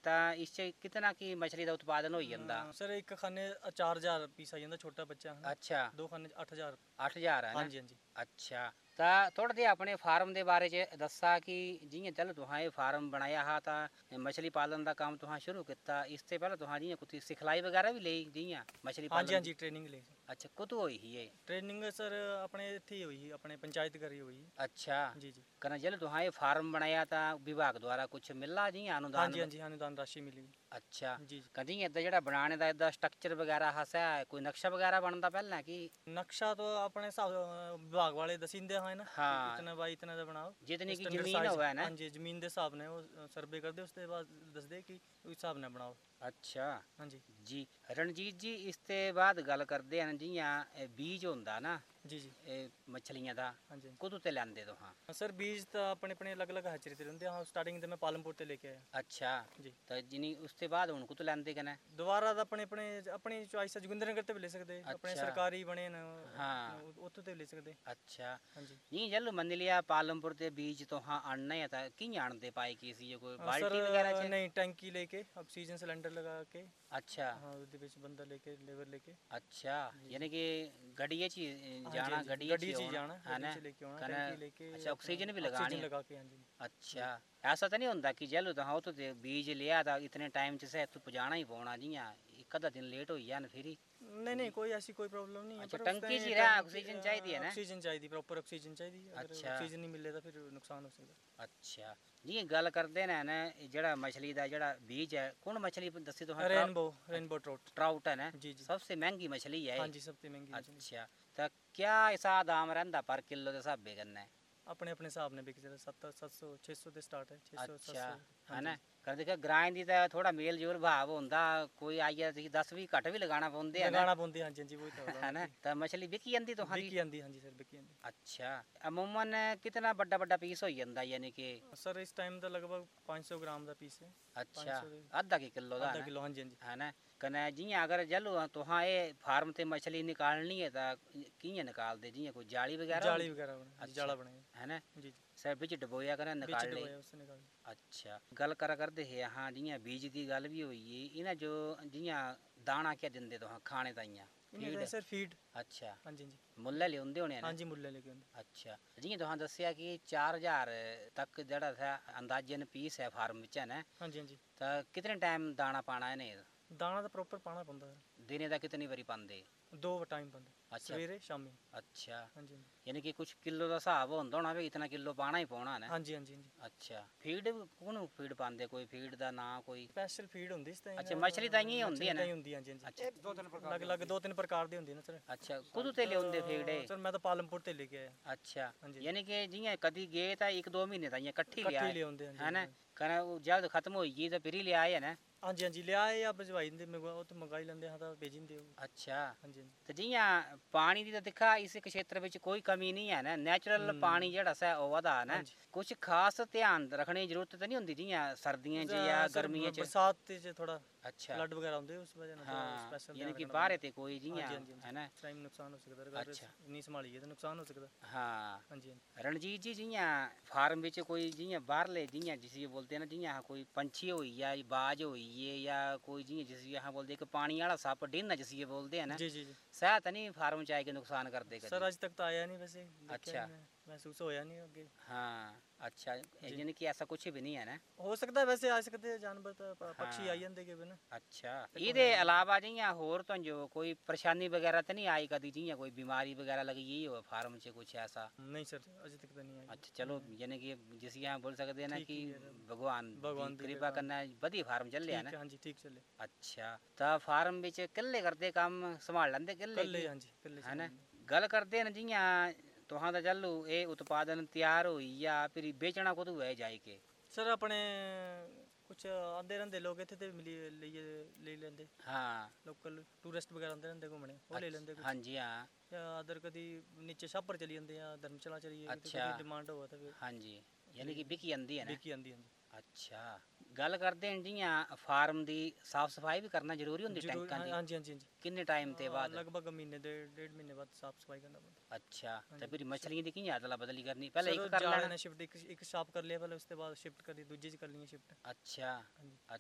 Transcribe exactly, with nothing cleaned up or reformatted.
ਤਾਂ ਇਸ 'ਚ ਕਿਤਨਾ ਕੀ ਮਛਲੀ ਦਾ ਉਤਪਾਦਨ ਹੋਈ ਜਾਂਦਾ? ਸਰ ਇੱਕ ਖਾਨੇ ਚਾਰ ਹਜ਼ਾਰ ਪੀਸ ਆ ਜਾਂਦਾ ਛੋਟਾ ਬੱਚਾ ਹਨਾ। ਅੱਛਾ, ਦੋ ਖਾਨੇ 'ਚ ਅੱਠ ਹਜ਼ਾਰ। ਅੱਠ हज़ार है ना? ਹਾਂਜੀ ਹਾਂਜੀ। अच्छा ਤਾਂ थोड़ा जिहा अपने फार्म ਦੇ ਬਾਰੇ 'ਚ ਦੱਸਾ ਕਿ ਜਿ'यां ਚੱਲ ਤੁਹਾਂ ਇਹ ਫਾਰਮ ਬਣਾਇਆ ਹਾ ਤਾਂ ਮਛਲੀ ਪਾਲਣ ਦਾ ਕੰਮ ਤੁਹਾਂ ਸ਼ੁਰੂ ਕੀਤਾ, ਇਸ ਤੋਂ ਪਹਿਲਾਂ ਤੁਹਾਂ ਜਿ'यां ਕੋਈ ਸਿਖਲਾਈ ਵਗੈਰਾ ਵੀ ਲਈ ਜਿ'यां ਮਛਲੀ ਹਾਂਜੀ ਪਾਲਣ ਹਾਂਜੀ ਦੀ? ਟ੍ਰੇਨਿੰਗ ਲਈ। ਅੱਛਾ, ਕਦੋਂ ਹੋਈ ਸੀ ਇਹ? ਟ੍ਰੇਨਿੰਗ ਸਰ ਆਪਣੇ ਇੱਥੇ ਹੀ ਹੋਈ ਸੀ, ਆਪਣੇ ਪੰਚਾਇਤ ਕਰੀ ਹੋਈ ਸੀ। अच्छा ਜੀ ਜੀ। कना जल तुहाँ ये फार्म बनाया था विभाग द्वारा कुछ मिला जी अनुदान? ਹਾਂਜੀ ਹਾਂਜੀ अनुदान राशि मिली। अच्छा जी जी। कदी इदा ਜਿਹੜਾ ਬਣਾਉਣੇ ਦਾ ਇਦਾਂ ਸਟਰਕਚਰ ਵਗੈਰਾ ਹਸਾ ਕੋਈ ਨਕਸ਼ਾ ਵਗੈਰਾ ਬਣਦਾ ਪਹਿਲਾਂ ਕਿ? नक्शा तो अपने हिसाब विभाग वाले दसिंदे हैं ना। हाँ। इतना बाई इतना दा बनाओ जितनी की स्टैंडर्ड जमीन साइज। होवे ना? हाँ जी जमीन के हिसाब ने वो सर्वे कर दे उसके बाद दस दे कि उस हिसाब ने बनाओ। अच्छा हाँ जी जी रणजीत जी इस ते बाद गल करते हैं जि'यां ਇਹ बीज ਹੁੰਦਾ ना जी जी। ਇਹ ਮਛਲੀਆਂ ਦਾ हाँ जी ਕਦੋਂ ਤੇ ਲੈਂਦੇ ਤੁਹਾਂ? सर बीज तो अपने अपने अलग अलग हैचरी ते रहंदे। हाँ स्टार्टिंग ते मैं पालमपुर ते लेके आया। अच्छा जी। ਤਾਂ ਜਿਨੀ ਉਸ ਤੋਂ ਬਾਅਦ ਹੁਣ ਕਦੋਂ ਲੈਂਦੇ ਕਨੇ? दोबारा तो अपने अपने अपनी चॉइस जोगिंदर नगर ते भी ले सकदे। अपने अच्छा। सरकारी बने न हाँ। उत्थों ते भी ले सकदे। अच्छा हाँ जी। नहीं जल मन लिया पालमपुर ते बीज तुहाँ आनना है ਤਾਂ ਕੀ ਆਣਦੇ ਪਾਏ ਕੀ ਸੀ ਕੋਈ हाँ, ਬਾਲਟੀ सर ਵਗੈਰਾ 'ਚ? नहीं टैंकी लेके ऑक्सीजन सिलेंडर लगा के। अच्छा हाँ ਉਹਦੇ ਵਿੱਚ ਬੰਦਾ ਲੈ ਕੇ ਲੇਬਰ ਲੈ ਕੇ। अच्छा यानी कि गड्डिए च ही जाना, ਹਾਂਜੀ, गड्डिए ਗੱਡੀ च 'ਚ ही ही जाना, है ना? ਗੱਡੀ 'ਚ ਲੈ ਕੇ ਆਉਣਾ, कने ਟੈਂਕੀ ਲੈ ਕੇ अच्छा ऑक्सीजन भी लगानी ऑक्सीजन है? लगा के। हाँ जी। अच्छा ऐसा तो नहीं होता कि जल तुहाँ तो बीज लिया था इतने टाइम च से तू पजाना ही पौना जि'यां एक अद्धा दिन लेट हो जान फिर ही? नहीं नहीं कोई ऐसी कोई प्रॉब्लम नहीं है। अच्छा, पर टंकी उसमें च रहा टंकी- ऑक्सीजन चाहिए है ना? ऑक्सीजन चाहिए, प्रॉपर ऑक्सीजन चाहिए। अगर अच्छा। ऑक्सीजन नहीं मिले तो फिर नुकसान हो सकता है। अच्छा जी गल करते ने ना जड़ा मछली का जड़ा बीज है कौन मछली दसी तुहाँ? Rainbow rainbow trout. ट्राउट है ना? जी जी। सबसे महंगी मछली है? हाँ जी सबसे महंगी मछली। अच्छा तो क्या ऐसा दाम रहता पर किलो के हिसाबे कन्नै? अपने अपने हिसाब ने बिक जाता। सत्तर सत्त सौ छे सौ से स्टार्ट है। छे सौ अच्छा हाँ है ना? जी। कर देखा ग्रां दी तो थोड़ा मेल जोल भाव होंदा कोई आइया दस भी घट भी लगाना पौंदे है ना? लगाना पौंदी। हाँ जी हाँ जी वही तो है ना? तो मछली बिकी जाती तुहां दी? बिकी आंदी। हाँ जी सर बिकी आंदी। अच्छा अमूमन कितना बड़ा बड़ा पीस हो जाता यानी कि? सर इस टाइम तो लगभग पाँच सौ ग्राम का पीस है। अच्छा पाँच सौ आधा की किलो दा आधा है किलो। हाँ जी हाँ जी। है ना? कने जि'यां अगर जल्लू तुहां ये फार्म ते मछली निकालनी है तो कि'यां निकालदे जि'यां कोई जाली वगैरह? जाली वगैरह बना। अच्छा। जाला बनाया। है ना? जी जी। सर बिच डबोया कने बीच निकाल ले? डबोया उससे निकाल लिया। अच्छा गल करा करदे हे हाँ जि'यां बीज की गल भी होई है इन्हें जो जि'यां दाना क्या दिंदे तुहां खाने ताइयां? इन्हें फीड? Sir feed. अच्छा हाँ जी हाँ जी। मुल्ले लियाउंदे होने हाँ ना? जी मुल्ले लेके आंदे। अच्छा जि'यां तुहां दस्सेआ कि चार हज़ार तक जेह्ड़ा था अंदाजन पीस है फार्म बिच है ना? हाँ जी हाँ जी। तो कितने टाइम दाना पाना इन्हें? दाना तो प्रॉपर पाना पौंदा है। दिने दा कितनी बारी पांदे? दो टाइम पांदे। अच्छा। सवेरे शामी। अच्छा हाँ जी हाँ जी। यानी कि कुछ किलो का हिसाब होंदा होना भी इतना किलो पाना ही पौना ना? हाँ जी हाँ जी हाँ जी। अच्छा फीड कौन फीड पांदे कोई फीड दा ना कोई? स्पेशल फीड होंदी इस ताईं। अच्छा मछली ताइयां ही होंदी है ना? मछली ताईं होंदी है। हाँ जी हाँ जी। अच्छा दो तीन प्रकार अलग अलग दो तीन प्रकार दी होंदी है ना सर। अच्छा कुदू ते लियाउंदे फीड है? सर मैं तो पालमपुर ते लेके आया। अच्छा हाँ जी। यानी कि जि'यां कदी गए तां एक दो महीने ताइयां कट्ठी कट्ठी लिया ले आंदे। हाँ जी है ना? कने वो जल्द खत्म होई गई तो फिर ही ले आए है ना? हाँ जी हाँ जी ले आए या भिजवाई दिंदे मंगवा वो तो मंगाई लैंदे। हाँ तो भेजी दिंदे। अच्छा हाँ जी हाँ जी। तो जि'यां पानी दी तो दिक्खा इस क्षेत्र ਵਿੱਚ कोई कमी नहीं है ना? नेचुरल पानी जेह्ड़ा सा ओवा दा है ना? कुछ खास ध्यान रखने की जरूरत तो नहीं होंदी जि'यां सर्दियां च या सर, गर्मियां च? बरसात च थोड़ा अच्छा फ्लड वगैरह होंदे उस वजह से हाँ स्पेशल यानी कि बाहर ते कोई हाँ जि'यां जी हाँ जी है ना? टाइम नुकसान हो सकता है। अगर अच्छा। नहीं संभालिए तो नुकसान हो सकता है। हाँ हाँ जी हाँ जी। रणजीत जी जि'यां फार्म बिच कोई जि'यां बाहरले जि'यां जिसी बोलते हैं ना जि'यां कोई पंछी होई या बाज होई है या कोई जि'यां जिसी अहाँ बोलते एक पानी वाला सप्प डिन जिसी बोलते हैं ना? जी जी जी। सह तो नहीं फार्म च आए के नुकसान कर दे सर आज तक तो आया नहीं वैसे। देखा अच्छा। ही नहीं, महसूस होया नहीं आगे। हाँ अच्छा यानी कि ऐसा कुछ भी नहीं है ना? हो सकता है वैसे आ सकते हैं जानवर तो प- पक्षी हाँ। आई ਜਾਂਦੇ ਕਿ ਬਿਨ। अच्छा ਇਹਦੇ ਇਲਾਵਾ ਜਿ'यां ਹੋਰ ਤਾਂ ਜੋ कोई परेशानी वगैरह तो नहीं आई कदी जि'यां कोई बीमारी वगैरह लगी यही हो फार्म च कुछ ऐसा? नहीं सर अभी तक तो नहीं आई। अच्छा चलो यानी कि जिस यहाँ बोल सकते हैं ना ठीक कि ही है। भगवान भगवान दी दी कृपा कृपा। करना वधिया फार्म चल रहा है ठीक ना? है हाँ जी ठीक चले। अच्छा तो फार्म बिच किल्ले करदे काम संभाल लैंदे किल्ले कल्ले की? हाँ जी कल्ले है ना? गल करदे न जि'यां तुहां दा चलो ये उत्पादन तैयार होई या फिर बेचना कदूं है जाई के? सर अपने कुछ आंदे रहंदे लोग इत्थे ते मिली लेइए ले लेंदे। हाँ लोकल टूरिस्ट वगैरह आंदे रहंदे घूमने वो ले लेंदे कुछ। हाँ जी हाँ या अदर कदी नीचे छापर चली जांदे या धर्मशाला चली जाए तो अच्छा। कदी डिमांड हो तो फिर हाँ जी यानी कि बिकी आंदी है ना? बिकी आंदी हाँ जी। अच्छा गल करदे न जि'यां फार्म दी साफ सफाई भी करना जरूरी होंदी जरूर टैंकां हाँ दी? हाँ जी हाँ जी हाँ जी। किन्ने टाइम ते बाद? लगभग महीने डेढ़ डेढ़ महीने बाद साफ सफाई करना पड़ता। अच्छा हाँ तो जी। फिर मछलियां दी कि'यां अदला बदली करनी पहले सर एक कर जाने लेना? ने शिफ्ट एक एक साफ कर लिया पहले उसके बाद शिफ्ट करी दूजे च कर लिए शिफ्ट। अच्छा हाँ जी।